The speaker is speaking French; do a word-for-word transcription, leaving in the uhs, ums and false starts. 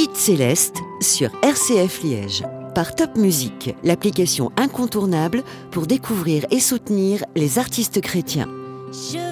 Suite Céleste sur R C F Liège, par Top Music, l'application incontournable pour découvrir et soutenir les artistes chrétiens. Je